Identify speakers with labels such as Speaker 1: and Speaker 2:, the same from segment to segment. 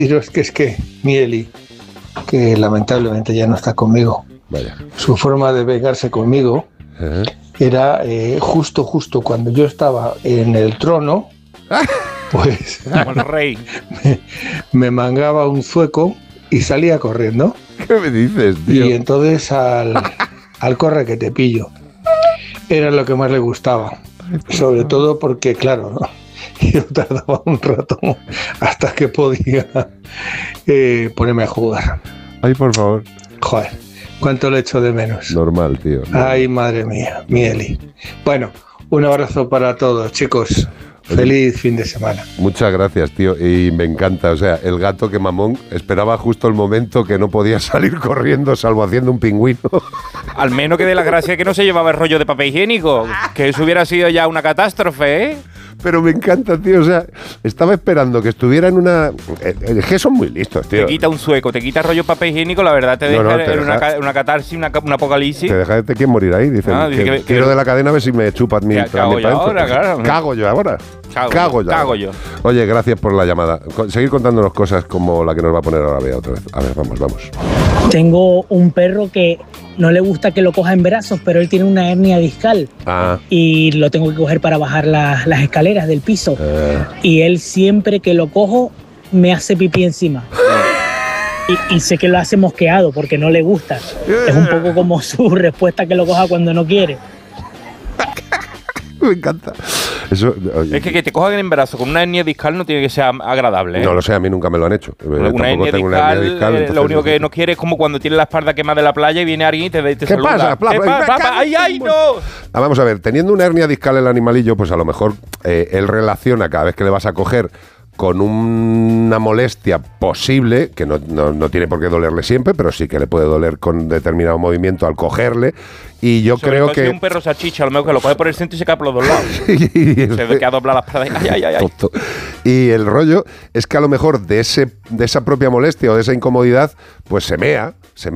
Speaker 1: deciros que es que Mieli, que lamentablemente ya no está conmigo,
Speaker 2: Vaya.
Speaker 1: su forma de vengarse conmigo era justo cuando yo estaba en el trono, pues
Speaker 3: Como el rey.
Speaker 1: me mangaba un zueco y salía corriendo.
Speaker 2: ¿Qué me dices, tío?
Speaker 1: Y entonces al corre que te pillo era lo que más le gustaba, sobre todo porque, claro, ¿no? Yo tardaba un rato hasta que podía ponerme a jugar.
Speaker 2: Ay, por favor.
Speaker 1: Joder, cuánto le echo de menos.
Speaker 2: Normal, tío.
Speaker 1: Ay, madre mía, Mieli. Bueno, un abrazo para todos, chicos. Feliz fin de semana.
Speaker 2: Muchas gracias, tío. Y me encanta. O sea, el gato que mamón esperaba justo el momento que no podía salir corriendo, salvo haciendo un pingüino.
Speaker 3: Al menos que de la gracia que no se llevaba el rollo de papel higiénico. Que eso hubiera sido ya una catástrofe, ¿eh?
Speaker 2: Pero me encanta, tío. O sea, estaba esperando que estuviera en una... Es que son muy listos, tío.
Speaker 3: Te quita un zueco, te quita rollo papel higiénico, la verdad te deja en una catarsis, un apocalipsis.
Speaker 2: Te deja de quién morir ahí. Dicen,
Speaker 3: dice
Speaker 2: tiro de la cadena a ver si me chupas mi...
Speaker 3: Cago yo ahora, claro.
Speaker 2: Cago yo ahora.
Speaker 3: Cago yo.
Speaker 2: Oye, gracias por la llamada. Seguir contándonos cosas como la que nos va a poner ahora Bea otra vez. A ver, vamos.
Speaker 4: Tengo un perro que no le gusta que lo coja en brazos, pero él tiene una hernia discal. Y lo tengo que coger para bajar las escaleras del piso. Y él siempre que lo cojo me hace pipí encima. Y sé que lo hace mosqueado porque no le gusta. Es un poco como su respuesta que lo coja cuando no quiere.
Speaker 2: Me encanta. Eso, oye,
Speaker 3: es que te cojan en brazo con una hernia discal no tiene que ser agradable, ¿eh?
Speaker 2: No lo sé, a mí nunca me lo han hecho.
Speaker 3: Una hernia discal, lo único que no quieres es como cuando tienes la espalda quemada de la playa y viene alguien y te
Speaker 2: ¿Qué
Speaker 3: saluda.
Speaker 2: pasa?
Speaker 3: ¡Ay, no!
Speaker 2: Vamos a ver, teniendo una hernia discal el animalillo, pues a lo mejor él relaciona cada vez que le vas a coger con una molestia posible, que no tiene por qué dolerle siempre, pero sí que le puede doler con determinado movimiento al cogerle. Y yo
Speaker 3: sobre
Speaker 2: creo
Speaker 3: todo
Speaker 2: que...
Speaker 3: Si es un perro salchicha, a lo mejor que lo coge por el centro y se cae por los dos lados. Se ve que ha doblado las patas. ¡Ay!
Speaker 2: Y el rollo es que a lo mejor de esa propia molestia o de esa incomodidad, pues se mea.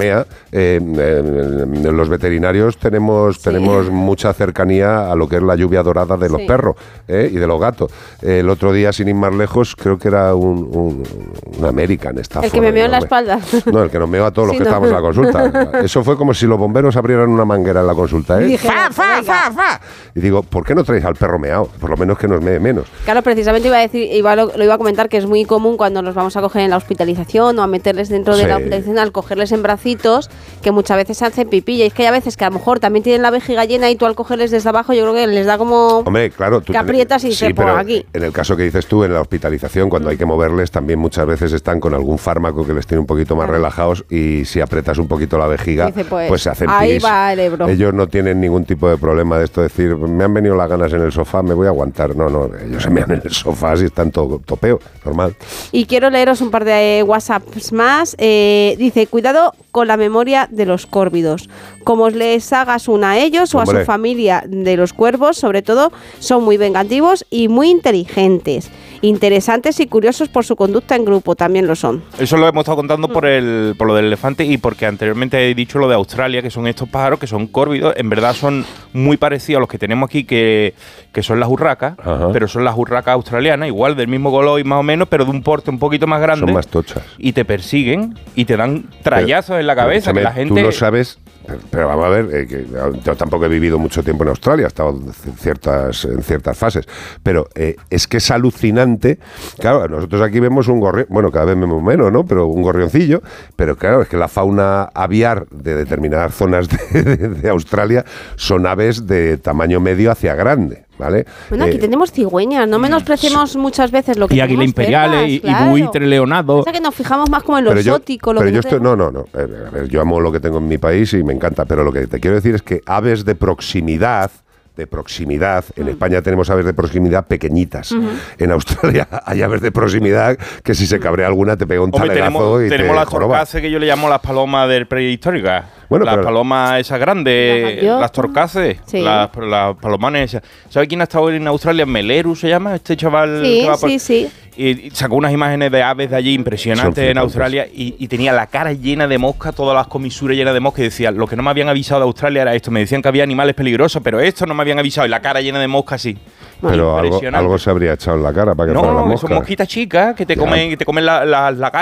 Speaker 2: Los veterinarios tenemos mucha cercanía a lo que es la lluvia dorada de los perros y de los gatos. El otro día, sin ir más lejos, creo que era un American Stafford.
Speaker 5: El que me meó en la espalda.
Speaker 2: No, el que nos meó a todos los que estábamos en la consulta. Eso fue como si los bomberos abrieran una manguera en la consulta, ¿eh?
Speaker 5: Y dije,
Speaker 2: ¡Fa! Y digo, ¿por qué no traéis al perro meao? Por lo menos que nos mee menos.
Speaker 5: Claro, precisamente iba a decir, lo iba a comentar que es muy común cuando los vamos a coger en la hospitalización o a meterles dentro de la hospitalización, al cogerles en bracitos, que muchas veces hacen pipí. Y es que hay veces que a lo mejor también tienen la vejiga llena y tú al cogerles desde abajo, yo creo que les da como...
Speaker 2: Hombre, claro, tú
Speaker 5: que aprietas y se pone aquí.
Speaker 2: En el caso que dices tú, en la hospitalización, cuando hay que moverles, también muchas veces están con algún fármaco que les tiene un poquito más relajados y si apretas un poquito la vejiga,
Speaker 5: dice,
Speaker 2: pues se hacen
Speaker 5: ahí
Speaker 2: pis.
Speaker 5: va el Ebro.
Speaker 2: Ellos no tienen ningún tipo de problema de esto, decir, me han venido las ganas en el sofá, me voy a aguantar. No, ellos se mean en el sofá si están todo topeo, normal.
Speaker 5: Y quiero leeros un par de WhatsApps más. Dice, cuidado con la memoria de los córvidos. Como les hagas una a ellos o a su familia de los cuervos, sobre todo, son muy vengativos y muy inteligentes. Interesantes y curiosos por su conducta en grupo, también lo son.
Speaker 3: Eso lo hemos estado contando por lo del elefante y porque anteriormente he dicho lo de Australia, que son estos pájaros que son córvidos. En verdad son muy parecidos a los que tenemos aquí, que son las urracas, pero son las urracas australianas, igual del mismo color y más o menos, pero de un porte un poquito más grande.
Speaker 2: Son más tochas.
Speaker 3: Y te persiguen y te dan trallazos en la cabeza, que la gente...
Speaker 2: Tú lo sabes... Pero vamos a ver, que yo tampoco he vivido mucho tiempo en Australia, he estado en ciertas fases, pero es que es alucinante. Claro, nosotros aquí vemos un gorrión, bueno, cada vez vemos menos, ¿no? Pero un gorrioncillo, pero claro, es que la fauna aviar de determinadas zonas de Australia son aves de tamaño medio hacia grande, ¿vale?
Speaker 5: Bueno, aquí tenemos cigüeñas, no menospreciemos muchas veces lo que
Speaker 3: y águila imperiales y buitre leonado.
Speaker 5: O sea que nos fijamos más como en lo exótico.
Speaker 2: No. A ver, yo amo lo que tengo en mi país y me encanta, pero lo que te quiero decir es que aves de proximidad, en España tenemos aves de proximidad pequeñitas. En Australia hay aves de proximidad que si se cabrea alguna te pega un talegazo y
Speaker 3: tenemos las
Speaker 2: joroba.
Speaker 3: torcaces que yo le llamo las palomas del prehistóricas.
Speaker 2: Bueno,
Speaker 3: las palomas esas grandes, las torcaces, las palomanes esas. ¿Sabe quién ha estado en Australia? Meleru se llama, este chaval.
Speaker 5: Sí.
Speaker 3: Y sacó unas imágenes de aves de allí impresionantes en Australia y tenía la cara llena de mosca, todas las comisuras llenas de mosca, y decía, lo que no me habían avisado de Australia era esto, me decían que había animales peligrosos, pero esto no me habían avisado, y la cara llena de mosca así.
Speaker 2: Pero algo se habría echado en la cara para que fueran las moscas.
Speaker 3: No, son mosquitas chicas que te comen la